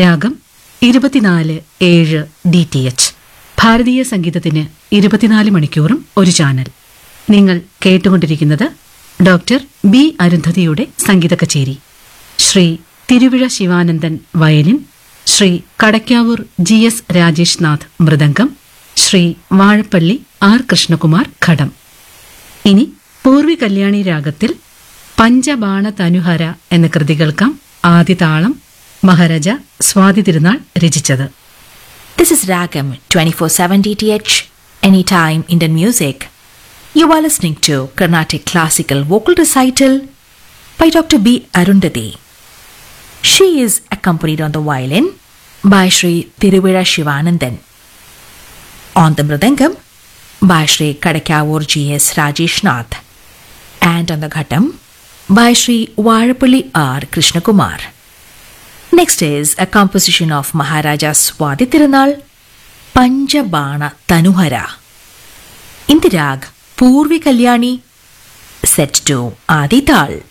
രാഗം 24/7 DTH. ഭാരതീയ സംഗീതത്തിന് 24 മണിക്കൂറും ഒരു ചാനൽ. നിങ്ങൾ കേട്ടുകൊണ്ടിരിക്കുന്നത് ഡോക്ടർ ബി അരുന്ധതിയുടെ സംഗീത കച്ചേരി. Shri Thiruvizha Sivanandan violin, Shri Kadakkavoor GS Rajesh Nath mridangam, Shri Vazhappally R Krishnakumar ഘടം. ഇനി പൂർവി കല്യാണി രാഗത്തിൽ പഞ്ചബാണ തനുഹര എന്ന കൃതി കേൾക്കാം. ആദ്യ താളം മഹാരാജ സ്വാതി തിരുനാൾ രചിച്ചത്. This is Ragam 24/7 DTH, anytime Indian music. You are listening to Carnatic Classical Vocal Recital by Dr. B. Arundhati. She is accompanied on the violin by Sri Tiruvira Shivanandan, on the mridangam by Sri Kadakavur GS Rajesh Nath, and on the ghatam by Sri Vaഴപ്പള്ളി R Krishnakumar. Next is a composition of Maharaja Swati Tirunal, Panjabana Tanuhara, in the rag Purvi Kalyani, set to Adi Tal.